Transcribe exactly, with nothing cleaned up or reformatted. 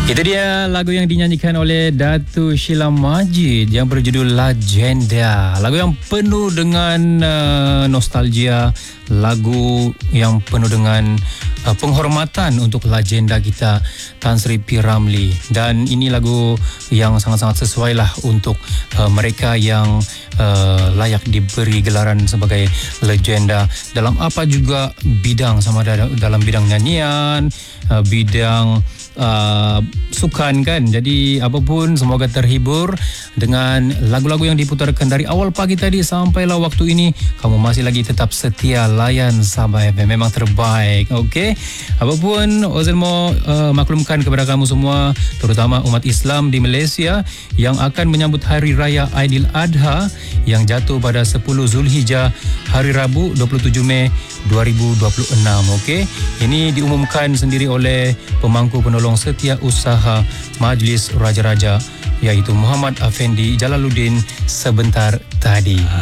Itu dia lagu yang dinyanyikan oleh Datuk Sheila Majid yang berjudul Legenda. Lagu yang penuh dengan uh, nostalgia, lagu yang penuh dengan uh, penghormatan untuk legenda kita Tan Sri P. Ramlee. Dan ini lagu yang sangat-sangat sesuai lah untuk uh, mereka yang uh, layak diberi gelaran sebagai legenda dalam apa juga bidang, sama ada dalam bidang nyanyian, uh, bidang Uh, sukan kan. Jadi apapun, semoga terhibur dengan lagu-lagu yang diputarkan dari awal pagi tadi sampailah waktu ini. Kamu masih lagi tetap setia layan Sabah F M, memang terbaik. Okey, apapun Ozan mau uh, maklumkan kepada kamu semua, terutama umat Islam di Malaysia yang akan menyambut Hari Raya Aidiladha yang jatuh pada sepuluh Zulhijjah, hari Rabu dua puluh tujuh Mei dua ribu dua puluh enam. Okey, ini diumumkan sendiri oleh pemangku penolong Setiausaha Majlis Raja-Raja, iaitu Muhammad Afendi Jalaluddin sebentar tadi.